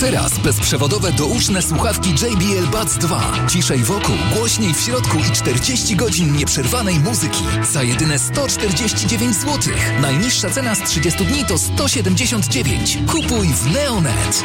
teraz bezprzewodowe douczne słuchawki JBL Buds 2. Ciszej wokół, głośniej w środku i 40 godzin nieprzerwanej muzyki. Za jedyne 149 zł. Najniższa cena z 30 dni to 179. Kupuj w Neonet.